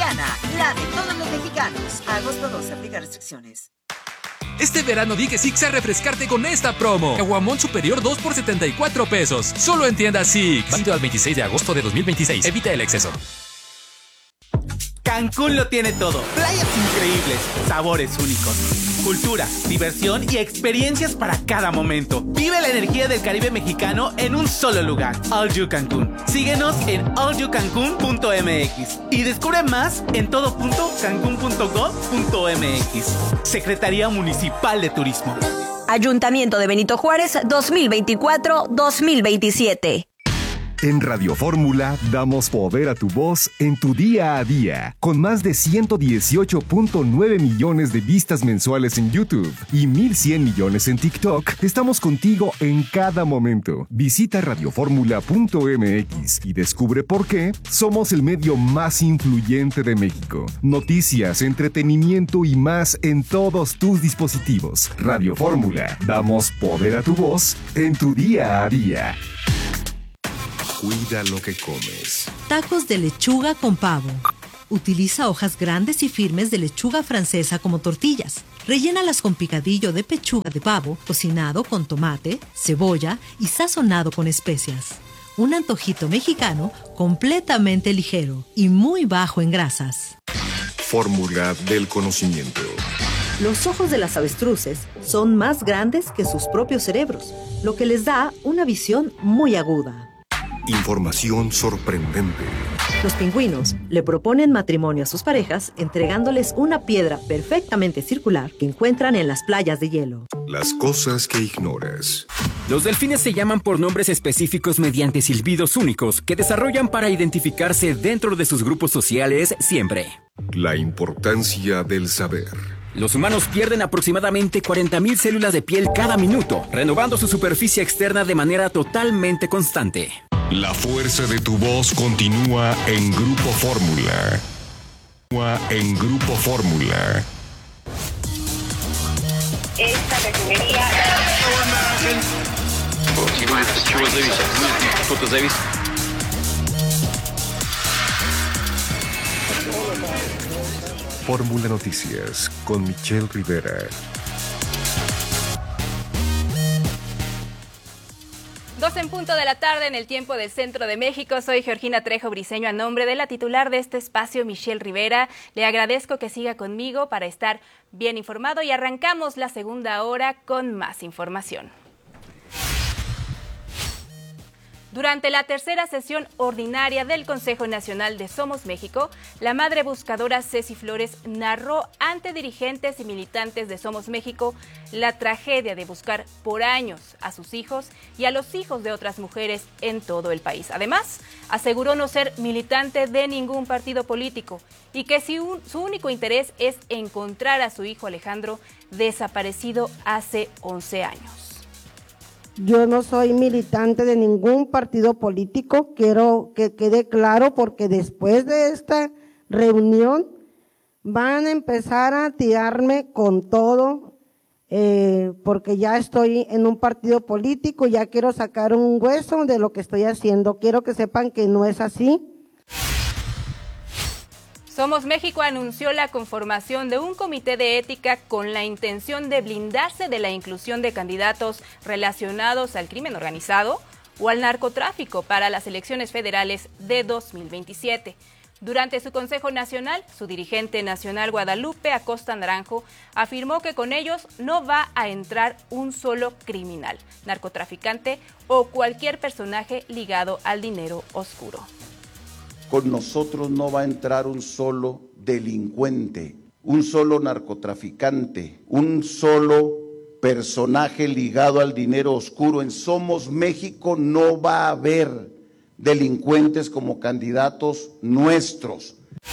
Mexicana, la de todos los mexicanos. Agosto 2, aplica restricciones. Este verano di que Six a refrescarte con esta promo. Caguamón superior 2 por 74 pesos. Solo en tiendas Six. Válido al 26 de agosto de 2026. Evita el exceso. Cancún lo tiene todo. Playas increíbles, sabores únicos, cultura, diversión y experiencias para cada momento. Vive la energía del Caribe mexicano en un solo lugar. All You Cancún. Síguenos en allyoucancun.mx y descubre más en todo.cancun.gov.mx. Secretaría Municipal de Turismo. Ayuntamiento de Benito Juárez 2024-2027. En Radio Fórmula damos poder a tu voz en tu día a día. Con más de 118.9 millones de vistas mensuales en YouTube y 1,100 millones en TikTok, estamos contigo en cada momento. Visita radioformula.mx y descubre por qué somos el medio más influyente de México. Noticias, entretenimiento y más en todos tus dispositivos. Radio Fórmula, damos poder a tu voz en tu día a día. Cuida lo que comes. Tacos de lechuga con pavo. Utiliza hojas grandes y firmes de lechuga francesa como tortillas. Rellénalas con picadillo de pechuga de pavo, cocinado con tomate, cebolla y sazonado con especias. Un antojito mexicano completamente ligero y muy bajo en grasas. Fórmula del conocimiento. Los ojos de las avestruces son más grandes que sus propios cerebros, lo que les da una visión muy aguda. Información sorprendente. Los pingüinos le proponen matrimonio a sus parejas entregándoles una piedra perfectamente circular que encuentran en las playas de hielo. Las cosas que ignoras. Los delfines se llaman por nombres específicos mediante silbidos únicos que desarrollan para identificarse dentro de sus grupos sociales siempre. La importancia del saber. Los humanos pierden aproximadamente 40,000 células de piel cada minuto, renovando su superficie externa de manera totalmente constante. La fuerza de tu voz continúa en Grupo Fórmula. En Grupo Fórmula. Esta refinería... Fórmula Noticias con Michelle Rivera. 2 en punto de la tarde en el tiempo del Centro de México. Soy Georgina Trejo Briceño, a nombre de la titular de este espacio, Michelle Rivera. Le agradezco que siga conmigo para estar bien informado y arrancamos la segunda hora con más información. Durante la tercera sesión ordinaria del Consejo Nacional de Somos México, la madre buscadora Ceci Flores narró ante dirigentes y militantes de Somos México la tragedia de buscar por años a sus hijos y a los hijos de otras mujeres en todo el país. Además, aseguró no ser militante de ningún partido político y que su único interés es encontrar a su hijo Alejandro, desaparecido hace 11 años. Yo no soy militante de ningún partido político, quiero que quede claro, porque después de esta reunión van a empezar a tirarme con todo, porque ya estoy en un partido político, ya quiero sacar un hueso de lo que estoy haciendo. Quiero que sepan que no es así. Somos México anunció la conformación de un comité de ética con la intención de blindarse de la inclusión de candidatos relacionados al crimen organizado o al narcotráfico para las elecciones federales de 2027. Durante su Consejo Nacional, su dirigente nacional Guadalupe Acosta Naranjo afirmó que con ellos no va a entrar un solo criminal, narcotraficante o cualquier personaje ligado al dinero oscuro. Con nosotros no va a entrar un solo delincuente, un solo narcotraficante, un solo personaje ligado al dinero oscuro. En Somos México no va a haber delincuentes como candidatos nuestros.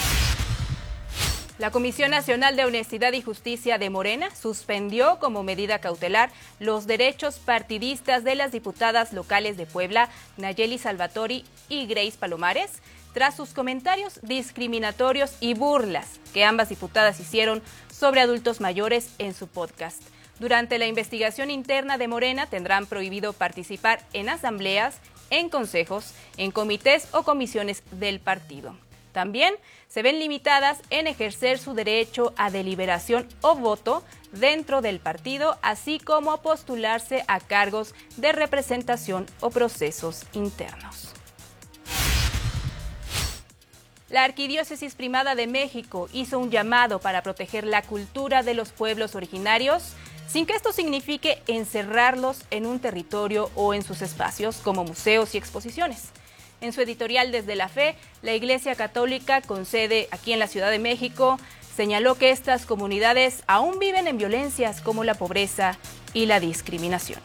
La Comisión Nacional de Honestidad y Justicia de Morena suspendió como medida cautelar los derechos partidistas de las diputadas locales de Puebla, Nayeli Salvatori y Grace Palomares, tras sus comentarios discriminatorios y burlas que ambas diputadas hicieron sobre adultos mayores en su podcast. Durante la investigación interna de Morena tendrán prohibido participar en asambleas, en consejos, en comités o comisiones del partido. También se ven limitadas en ejercer su derecho a deliberación o voto dentro del partido, así como a postularse a cargos de representación o procesos internos. La Arquidiócesis Primada de México hizo un llamado para proteger la cultura de los pueblos originarios, sin que esto signifique encerrarlos en un territorio o en sus espacios como museos y exposiciones. En su editorial Desde la Fe, la Iglesia Católica, con sede aquí en la Ciudad de México, señaló que estas comunidades aún viven en violencias como la pobreza y la discriminación.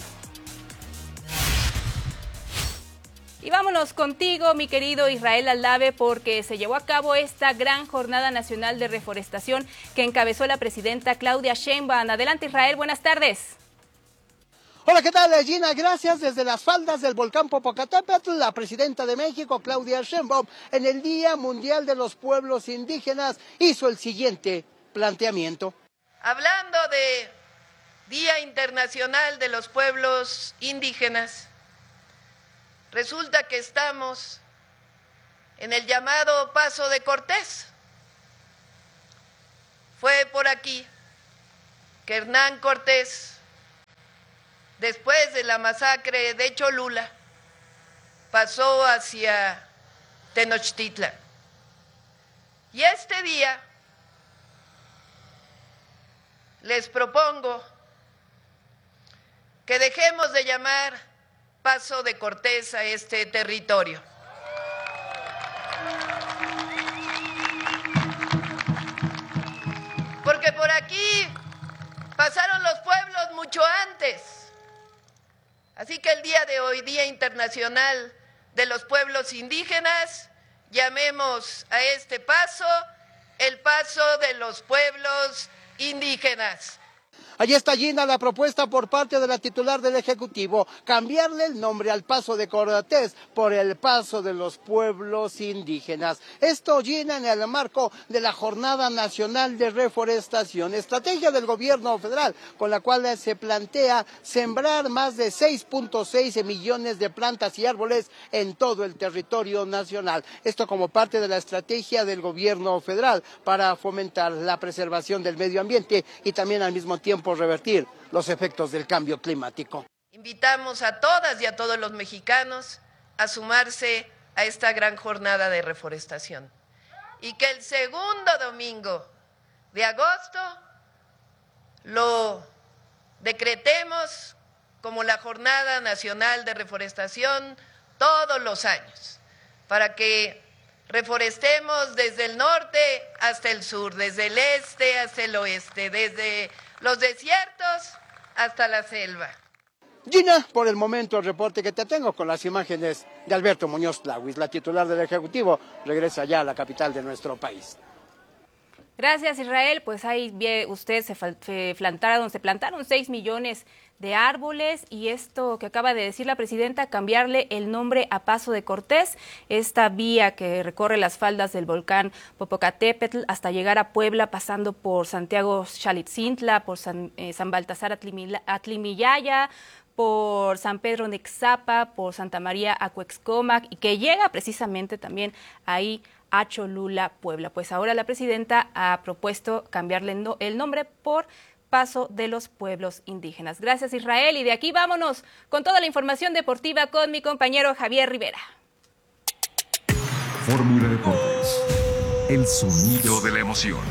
Y vámonos contigo, mi querido Israel Aldave, porque se llevó a cabo esta gran jornada nacional de reforestación que encabezó la presidenta Claudia Sheinbaum. Adelante, Israel, buenas tardes. Hola, ¿qué tal, Gina? Gracias. Desde las faldas del volcán Popocatépetl, la presidenta de México, Claudia Sheinbaum, en el Día Mundial de los Pueblos Indígenas, hizo el siguiente planteamiento. Hablando de Día Internacional de los Pueblos Indígenas, resulta que estamos en el llamado Paso de Cortés. Fue por aquí que Hernán Cortés, después de la masacre de Cholula, pasó hacia Tenochtitlan. Y este día les propongo que dejemos de llamar Paso de Cortés a este territorio. Porque por aquí pasaron los pueblos mucho antes. Así que el día de hoy, Día Internacional de los Pueblos Indígenas, llamemos a este paso el Paso de los Pueblos Indígenas. Allí está, Gina, la propuesta por parte de la titular del Ejecutivo, cambiarle el nombre al Paso de Cortés por el Paso de los Pueblos Indígenas. Esto, Gina, en el marco de la Jornada Nacional de Reforestación, estrategia del gobierno federal, con la cual se plantea sembrar más de 6.6 millones de plantas y árboles en todo el territorio nacional. Esto como parte de la estrategia del gobierno federal para fomentar la preservación del medio ambiente y también al mismo tiempo revertir los efectos del cambio climático. Invitamos a todas y a todos los mexicanos a sumarse a esta gran jornada de reforestación y que el segundo domingo de agosto lo decretemos como la Jornada Nacional de Reforestación todos los años, para que reforestemos desde el norte hasta el sur, desde el este hasta el oeste, desde los desiertos hasta la selva. Gina, por el momento el reporte que te tengo con las imágenes de Alberto Muñoz Tláhuiz, la titular del Ejecutivo, regresa ya a la capital de nuestro país. Gracias, Israel. Pues ahí usted se plantaron 6 millones de árboles y esto que acaba de decir la presidenta, cambiarle el nombre a Paso de Cortés, esta vía que recorre las faldas del volcán Popocatépetl hasta llegar a Puebla, pasando por Santiago Xalitzintla, por San Baltasar Atlimillaya, por San Pedro Nexapa, por Santa María Acuexcomac y que llega precisamente también ahí a Cholula, Puebla. Pues ahora la presidenta ha propuesto cambiarle el nombre por Paso de los Pueblos Indígenas. Gracias, Israel. Y de aquí vámonos con toda la información deportiva con mi compañero Javier Rivera. Fórmula Deportes. El sonido de la emoción.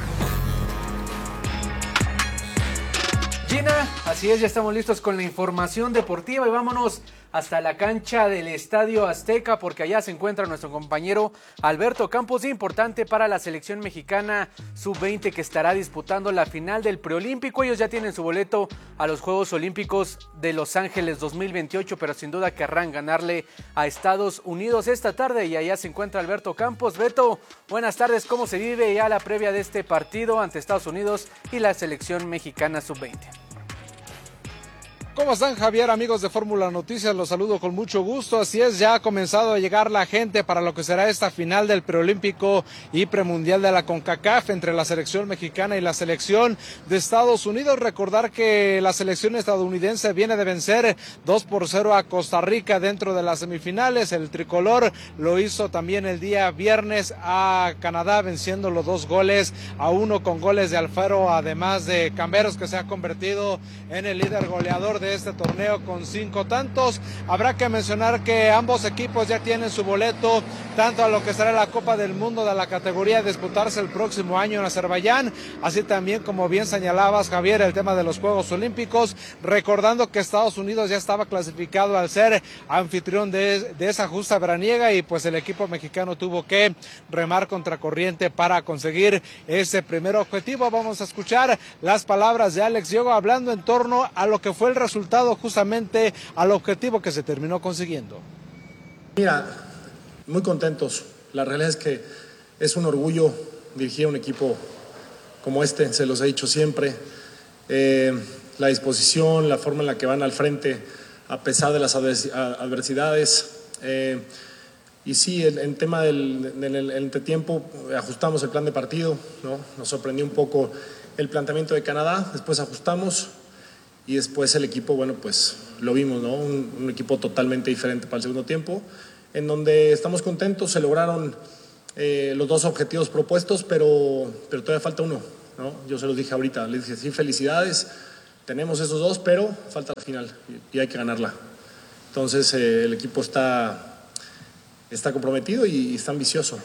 Gina, así es, ya estamos listos con la información deportiva y vámonos hasta la cancha del Estadio Azteca porque allá se encuentra nuestro compañero Alberto Campos, importante para la selección mexicana sub-20 que estará disputando la final del preolímpico. Ellos ya tienen su boleto a los Juegos Olímpicos de Los Ángeles 2028, pero sin duda querrán ganarle a Estados Unidos esta tarde y allá se encuentra Alberto Campos. Beto, buenas tardes, ¿cómo se vive ya la previa de este partido ante Estados Unidos y la selección mexicana sub-20? ¿Cómo están, Javier? Amigos de Fórmula Noticias, los saludo con mucho gusto. Así es, ya ha comenzado a llegar la gente para lo que será esta final del preolímpico y premundial de la CONCACAF entre la selección mexicana y la selección de Estados Unidos. Recordar que la selección estadounidense viene de vencer 2-0 a Costa Rica dentro de las semifinales. El tricolor lo hizo también el día viernes a Canadá, venciendo los 2-1 con goles de Alfaro, además de Camberos, que se ha convertido en el líder goleador de este torneo con 5 tantos. Habrá que mencionar que ambos equipos ya tienen su boleto tanto a lo que será la Copa del Mundo de la categoría a disputarse el próximo año en Azerbaiyán, así también, como bien señalabas, Javier, el tema de los Juegos Olímpicos, recordando que Estados Unidos ya estaba clasificado al ser anfitrión de esa justa veraniega, y pues el equipo mexicano tuvo que remar contracorriente para conseguir ese primer objetivo. Vamos a escuchar las palabras de Alex Diogo hablando en torno a lo que fue el resultado, justamente al objetivo que se terminó consiguiendo. Mira, muy contentos. La realidad es que es un orgullo dirigir a un equipo como este, se los he dicho siempre. La disposición, la forma en la que van al frente a pesar de las adversidades. Y sí, en tema del entretiempo, ajustamos el plan de partido, ¿no? Nos sorprendió un poco el planteamiento de Canadá, después ajustamos. Y después el equipo, bueno, pues lo vimos, ¿no? Un equipo totalmente diferente para el segundo tiempo, en donde estamos contentos, se lograron los 2 objetivos propuestos, pero todavía falta uno, ¿no? Yo se los dije ahorita, les dije, sí, felicidades, tenemos esos 2, pero falta la final y hay que ganarla. Entonces el equipo está comprometido y está ambicioso.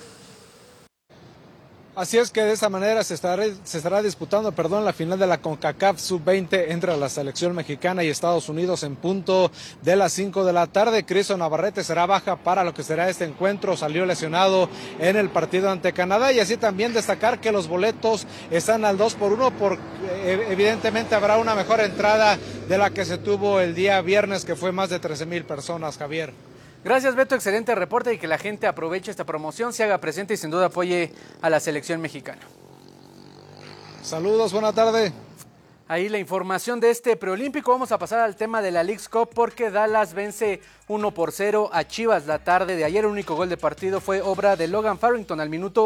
Así es que de esa manera se estará disputando, la final de la CONCACAF Sub-20 entre la selección mexicana y Estados Unidos en punto de las 5 de la tarde. Cristo Navarrete será baja para lo que será este encuentro, salió lesionado en el partido ante Canadá, y así también destacar que los boletos están al 2x1 porque evidentemente habrá una mejor entrada de la que se tuvo el día viernes, que fue más de 13,000 personas, Javier. Gracias, Beto, excelente reporte, y que la gente aproveche esta promoción, se haga presente y sin duda apoye a la selección mexicana. Saludos, buena tarde. Ahí la información de este preolímpico. Vamos a pasar al tema de la Leagues Cup, porque Dallas vence 1-0 a Chivas la tarde de ayer. El único gol de partido fue obra de Logan Farrington al minuto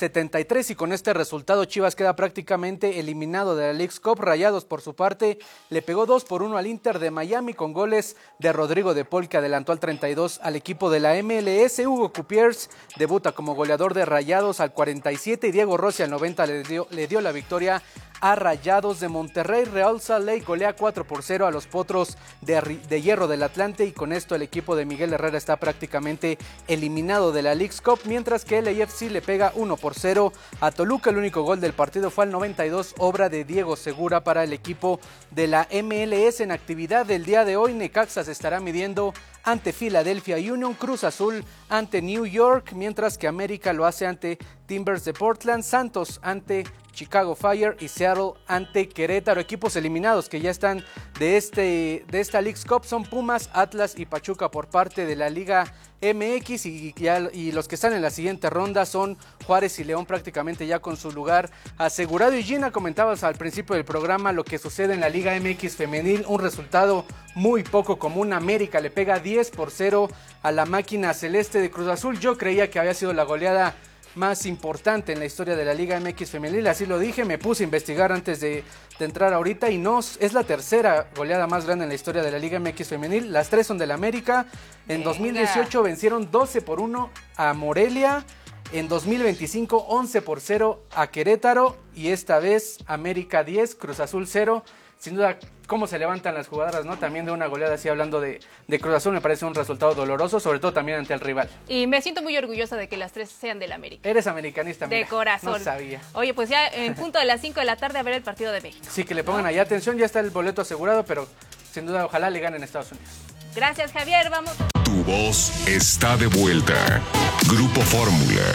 73, y con este resultado Chivas queda prácticamente eliminado de la Leagues Cup. Rayados, por su parte, le pegó 2-1 al Inter de Miami con goles de Rodrigo de Paul, que adelantó al 32 al equipo de la MLS. Hugo Cupiers debuta como goleador de Rayados al 47 y Diego Rossi al 90 le dio la victoria a Rayados de Monterrey. Real Salt Lake golea 4-0 a los Potros de Hierro del Atlante, y con esto el equipo de Miguel Herrera está prácticamente eliminado de la Leagues Cup, mientras que el LAFC le pega 1-0 a Toluca. El único gol del partido fue al 92, obra de Diego Segura para el equipo de la MLS. En actividad del día de hoy, Necaxa se estará midiendo ante Philadelphia Union, Cruz Azul ante New York, mientras que América lo hace ante Timbers de Portland, Santos ante Chicago Fire y Seattle ante Querétaro. Equipos eliminados que ya están de esta Leagues Cup son Pumas, Atlas y Pachuca por parte de la Liga MX, y los que están en la siguiente ronda son Juárez y León, prácticamente ya con su lugar asegurado. Y Gina, comentabas al principio del programa lo que sucede en la Liga MX femenil, un resultado muy poco común. América le pega 10-0 a la máquina celeste de Cruz Azul. Yo creía que había sido la goleada más importante en la historia de la Liga MX femenil, así lo dije, me puse a investigar antes de entrar ahorita, y no, es la tercera goleada más grande en la historia de la Liga MX femenil. Las 3 son del América. En 2018 vencieron 12-1 a Morelia, en 2025 11-0 a Querétaro, y esta vez América 10, Cruz Azul 0. Sin duda, cómo se levantan las jugadoras, ¿no? También de una goleada así, hablando de Cruz Azul, me parece un resultado doloroso, sobre todo también ante el rival. Y me siento muy orgullosa de que las 3 sean del América. Eres americanista, mira. De corazón. No sabía. Oye, pues ya en punto de las 5 de la tarde a ver el partido de México. Sí, que le pongan allá atención, ya está el boleto asegurado, pero sin duda ojalá le ganen a Estados Unidos. Gracias, Javier, vamos. Tu voz está de vuelta. Grupo Fórmula.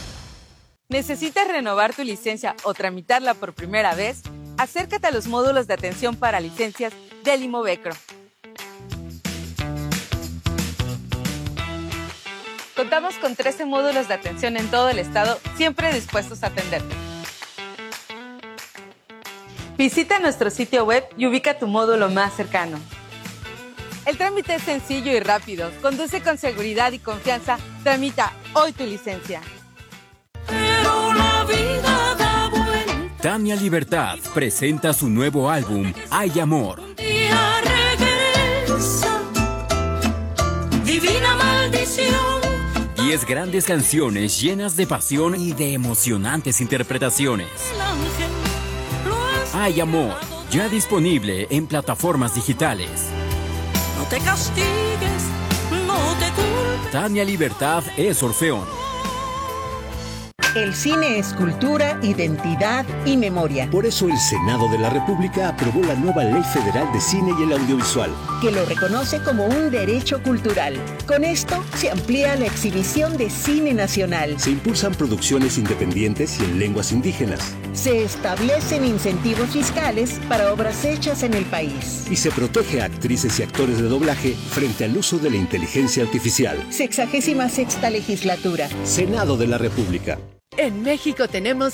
¿Necesitas renovar tu licencia o tramitarla por primera vez? Acércate a los módulos de atención para licencias del Imovecro. Contamos con 13 módulos de atención en todo el estado, siempre dispuestos a atenderte. Visita nuestro sitio web y ubica tu módulo más cercano. El trámite es sencillo y rápido. Conduce con seguridad y confianza. Tramita hoy tu licencia. Pero la vida da vuelta. Tania Libertad presenta su nuevo álbum, Hay Amor. Un día regresa, divina maldición. 10 grandes canciones llenas de pasión y de emocionantes interpretaciones. Hay Amor, ya disponible en plataformas digitales. No te castigues, no te culpes. Tania Libertad es Orfeón. El cine es cultura, identidad y memoria. Por eso el Senado de la República aprobó la nueva Ley Federal de Cine y el Audiovisual, que lo reconoce como un derecho cultural. Con esto se amplía la exhibición de cine nacional. Se impulsan producciones independientes y en lenguas indígenas. Se establecen incentivos fiscales para obras hechas en el país. Y se protege a actrices y actores de doblaje frente al uso de la inteligencia artificial. 66ª legislatura. Senado de la República. En México tenemos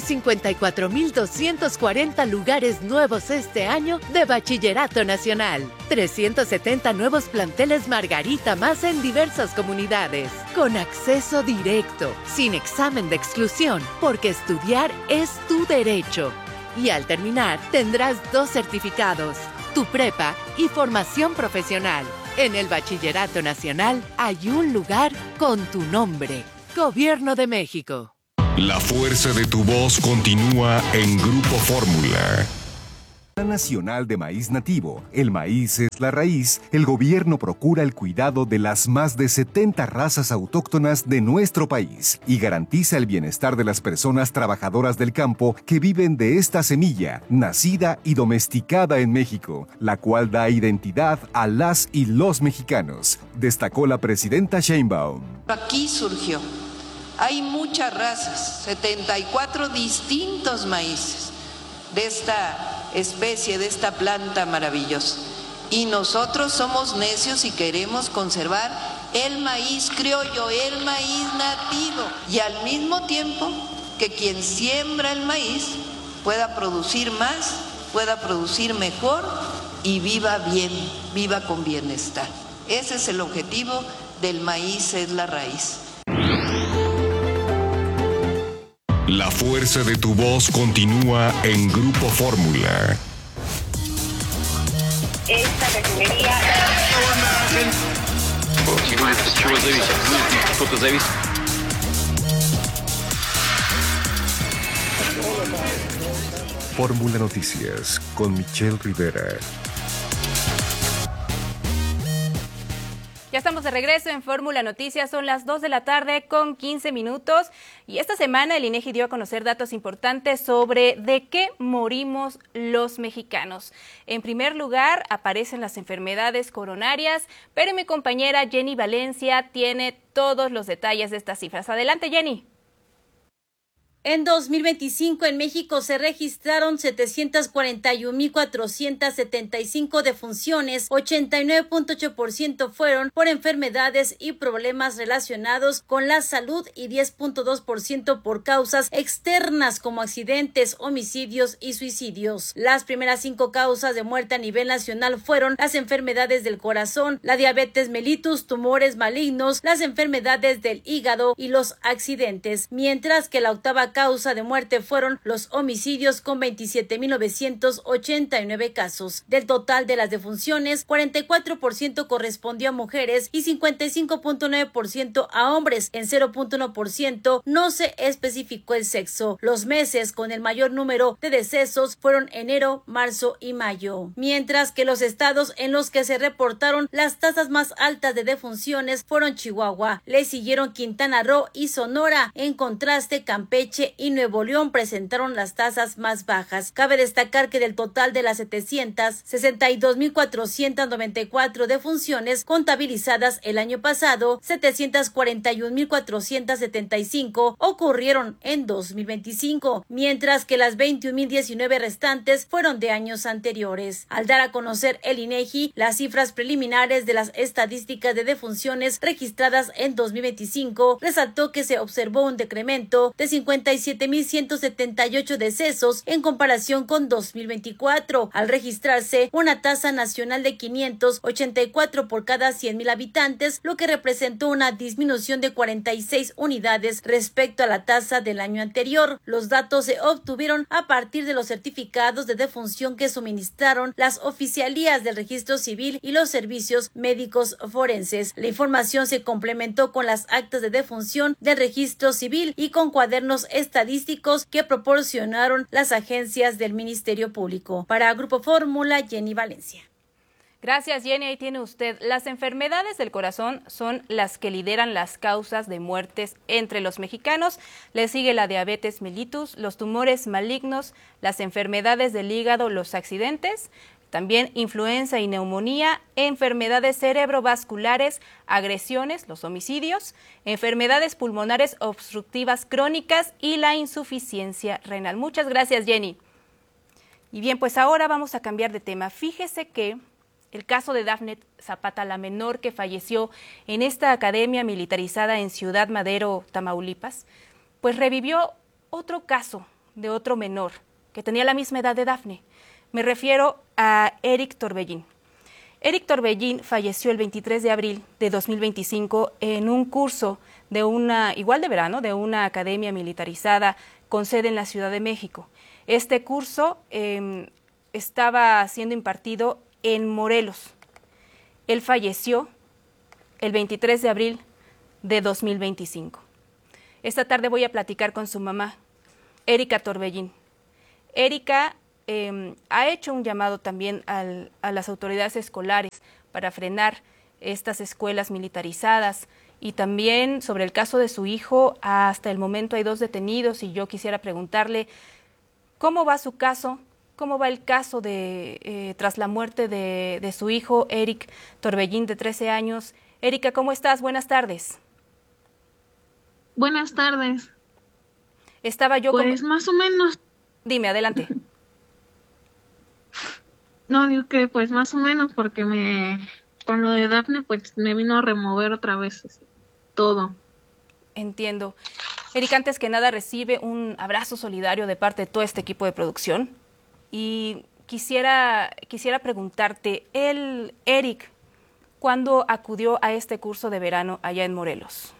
154,240 lugares nuevos este año de Bachillerato Nacional. 370 nuevos planteles Margarita más en diversas comunidades. Con acceso directo, sin examen de exclusión, porque estudiar es tu derecho. Y al terminar, tendrás 2 certificados, tu prepa y formación profesional. En el Bachillerato Nacional hay un lugar con tu nombre. Gobierno de México. La fuerza de tu voz continúa en Grupo Fórmula. Nacional de Maíz Nativo. El maíz es la raíz. El gobierno procura el cuidado de las más de 70 razas autóctonas de nuestro país y garantiza el bienestar de las personas trabajadoras del campo que viven de esta semilla, nacida y domesticada en México, la cual da identidad a las y los mexicanos, destacó la presidenta Sheinbaum. Aquí surgió. Hay muchas razas, 74 distintos maíces de esta especie, de esta planta maravillosa. Y nosotros somos necios y queremos conservar el maíz criollo, el maíz nativo. Y al mismo tiempo que quien siembra el maíz pueda producir más, pueda producir mejor y viva bien, viva con bienestar. Ese es el objetivo del maíz, es la raíz. La fuerza de tu voz continúa en Grupo Fórmula. Esta refinería... Fórmula Noticias con Michelle Rivera. Ya estamos de regreso en Fórmula Noticias, son las 2 de la tarde con 15 minutos y esta semana el INEGI dio a conocer datos importantes sobre de qué morimos los mexicanos. En primer lugar aparecen las enfermedades coronarias, pero mi compañera Jenny Valencia tiene todos los detalles de estas cifras. Adelante, Jenny. En 2025 en México se registraron 741,475 defunciones, 89.8% fueron por enfermedades y problemas relacionados con la salud y 10.2% por causas externas como accidentes, homicidios y suicidios. Las primeras 5 causas de muerte a nivel nacional fueron las enfermedades del corazón, la diabetes mellitus, tumores malignos, las enfermedades del hígado y los accidentes, mientras que la octava causa de muerte fueron los homicidios con 27,989 casos. Del total de las defunciones, 44% correspondió a mujeres y 55.9% a hombres. En 0.1% no se especificó el sexo. Los meses con el mayor número de decesos fueron enero, marzo y mayo. Mientras que los estados en los que se reportaron las tasas más altas de defunciones fueron Chihuahua, le siguieron Quintana Roo y Sonora. En contraste, Campeche y Nuevo León presentaron las tasas más bajas. Cabe destacar que del total de las 762,494 defunciones contabilizadas el año pasado, 741,475 ocurrieron en 2025, mientras que las 21,019 restantes fueron de años anteriores. Al dar a conocer el INEGI las cifras preliminares de las estadísticas de defunciones registradas en 2025, resaltó que se observó un decremento de 50 87.178 decesos en comparación con 2024, al registrarse una tasa nacional de 584 por cada 100.000 habitantes, lo que representó una disminución de 46 unidades respecto a la tasa del año anterior. Los datos se obtuvieron a partir de los certificados de defunción que suministraron las oficialías del registro civil y los servicios médicos forenses. La información se complementó con las actas de defunción del registro civil y con cuadernos estadísticos que proporcionaron las agencias del Ministerio Público. Para Grupo Fórmula, Jenny Valencia. Gracias, Jenny. Ahí tiene usted. Las enfermedades del corazón son las que lideran las causas de muertes entre los mexicanos. Le sigue la diabetes mellitus, los tumores malignos, las enfermedades del hígado, los accidentes, también influenza y neumonía, enfermedades cerebrovasculares, agresiones, los homicidios, enfermedades pulmonares obstructivas crónicas y la insuficiencia renal. Muchas gracias, Jenny. Y bien, pues ahora vamos a cambiar de tema. Fíjese que el caso de Dafne Zapata, la menor que falleció en esta academia militarizada en Ciudad Madero, Tamaulipas, pues revivió otro caso de otro menor que tenía la misma edad de Dafne. Me refiero a Eric Torbellín. Eric Torbellín falleció el 23 de abril de 2025 en un curso de igual de verano, de una academia militarizada con sede en la Ciudad de México. Este curso estaba siendo impartido en Morelos. Él falleció el 23 de abril de 2025. Esta tarde voy a platicar con su mamá, Erika Torbellín. Erika ha hecho un llamado también a las autoridades escolares para frenar estas escuelas militarizadas y también sobre el caso de su hijo. Hasta el momento hay 2 detenidos y yo quisiera preguntarle cómo va su caso. ¿Cómo va el caso tras la muerte de su hijo, Eric Torbellín, de 13 años? Erika, ¿cómo estás? Buenas tardes. Buenas tardes. Estaba yo Pues más o menos. Dime, adelante. No, digo que pues más o menos porque con lo de Dafne pues me vino a remover otra vez todo. Entiendo. Erika, antes que nada recibe un abrazo solidario de parte de todo este equipo de producción. Y quisiera preguntarte, Eric, ¿cuándo acudió a este curso de verano allá en Morelos?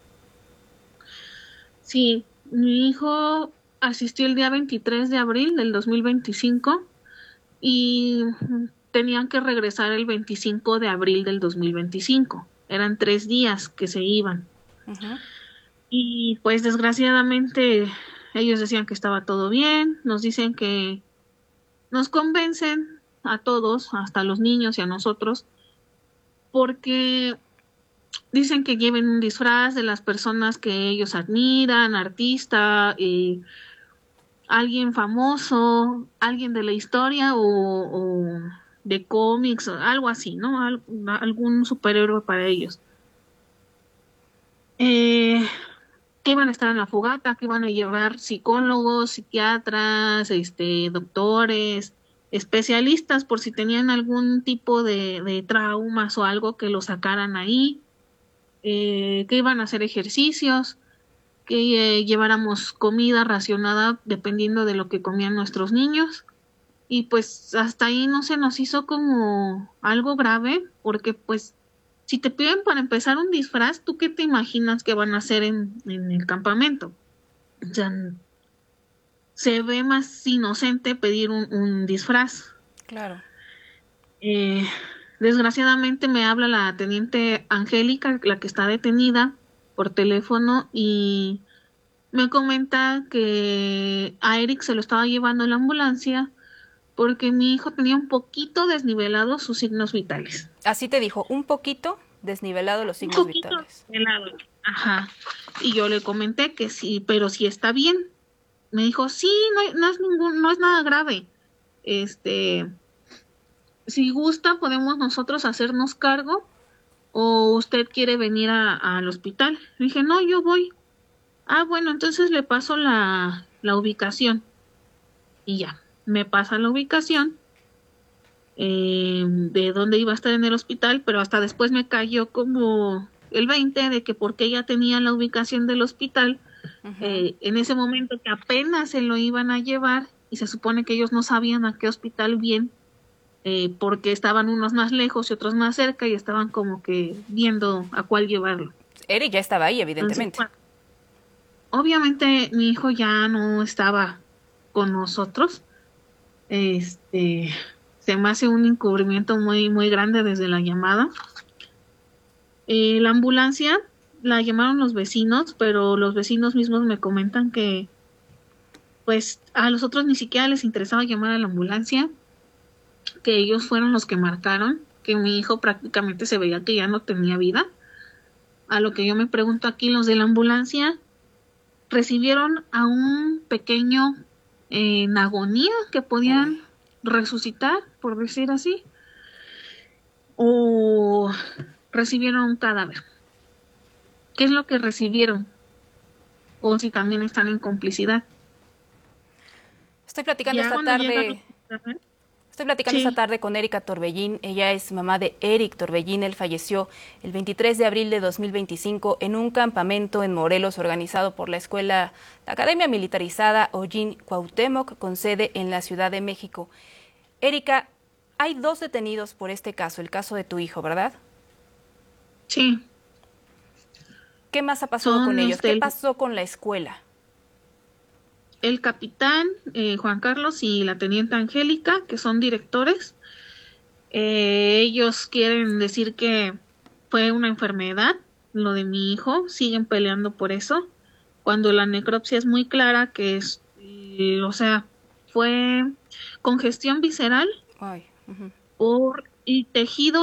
Sí, mi hijo asistió el día 23 de abril del 2025 y tenían que regresar el 25 de abril del 2025. Eran 3 días que se iban. Uh-huh. Y pues desgraciadamente ellos decían que estaba todo bien, nos dicen que nos convencen a todos, hasta a los niños y a nosotros, porque dicen que lleven un disfraz de las personas que ellos admiran, artista, alguien famoso, alguien de la historia o de cómics, algo así, ¿no? Algún superhéroe para ellos. Que iban a estar en la fogata, que iban a llevar psicólogos, psiquiatras, doctores, especialistas por si tenían algún tipo de traumas o algo, que lo sacaran ahí, que iban a hacer ejercicios, que lleváramos comida racionada dependiendo de lo que comían nuestros niños. Y pues hasta ahí no se nos hizo como algo grave, porque pues si te piden para empezar un disfraz, ¿tú qué te imaginas que van a hacer en el campamento? O sea, se ve más inocente pedir un disfraz. Claro. Desgraciadamente me habla la teniente Angélica, la que está detenida, por teléfono, y me comenta que a Eric se lo estaba llevando en la ambulancia porque mi hijo tenía un poquito desnivelados sus signos vitales. Así te dijo, un poquito desnivelado los signos vitales. Desnivelado. Ajá. Y yo le comenté que sí, pero sí está bien. Me dijo, sí, no es nada grave. Si gusta, podemos nosotros hacernos cargo, o usted quiere venir al hospital. Le dije, no, yo voy. Ah, bueno, entonces le paso la ubicación. Y ya, me pasa la ubicación de dónde iba a estar en el hospital, pero hasta después me cayó como el 20 de que porque ella tenía la ubicación del hospital, En ese momento que apenas se lo iban a llevar y se supone que ellos no sabían a qué hospital bien, porque estaban unos más lejos y otros más cerca y estaban como que viendo a cuál llevarlo. Eric ya estaba ahí, evidentemente. Entonces, obviamente mi hijo ya no estaba con nosotros. Se me hace un encubrimiento muy, muy grande desde la llamada. La ambulancia la llamaron los vecinos, pero los vecinos mismos me comentan que pues a los otros ni siquiera les interesaba llamar a la ambulancia, que ellos fueron los que marcaron, que mi hijo prácticamente se veía que ya no tenía vida. A lo que yo me pregunto aquí, los de la ambulancia recibieron a un pequeño en agonía que podían resucitar, por decir así, o recibieron un cadáver. ¿Qué es lo que recibieron? O si también están en complicidad. Estoy platicando esta tarde con Erika Torbellín. Ella es mamá de Eric Torbellín. Él falleció el 23 de abril de 2025 en un campamento en Morelos organizado por la Academia Militarizada Ollín Cuauhtémoc, con sede en la Ciudad de México. Erika, hay 2 detenidos por este caso, el caso de tu hijo, ¿verdad? Sí. ¿Qué más ha pasado con ellos? ¿Qué pasó con la escuela? El capitán Juan Carlos y la teniente Angélica, que son directores, ellos quieren decir que fue una enfermedad, lo de mi hijo, siguen peleando por eso, cuando la necropsia es muy clara que es, fue congestión visceral y tejido